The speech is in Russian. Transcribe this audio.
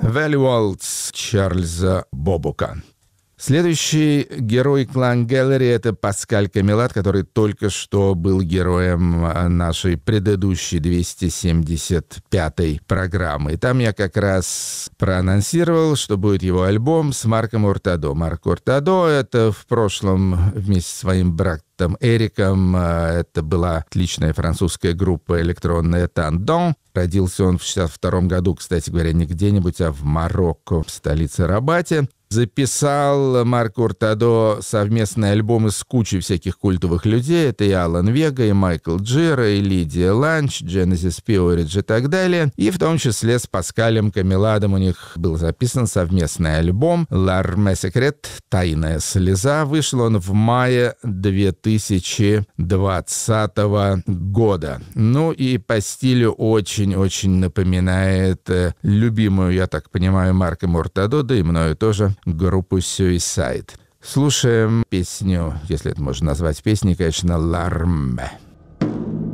Valley Waltz Чарльза Бобука. Следующий герой Клан Гэллери — это Паскаль Камилат, который только что был героем нашей предыдущей 275-й программы. И там я как раз проанонсировал, что будет его альбом с Марком Уртадо. Марк Уртадо — это в прошлом вместе с своим братом Эриком, это была отличная французская группа электронная «Тандон». Родился он в 1962 году, кстати говоря, не где-нибудь, а в Марокко, в столице Рабате. Записал Марк Уртадо совместные альбомы с кучей всяких культовых людей. Это и Алан Вега, и Майкл Джира, и Лидия Ланч, Genesis Peorage и так далее. И в том числе с Паскалем Камиладом у них был записан совместный альбом «L'arme secrète» «Тайная слеза». Вышел он в мае 2020 года. Ну и по стилю очень-очень напоминает любимую, я так понимаю, Марка Уртадо, да и мною тоже, группу Suicide. Слушаем песню, если это можно назвать песней, конечно, «L'arme».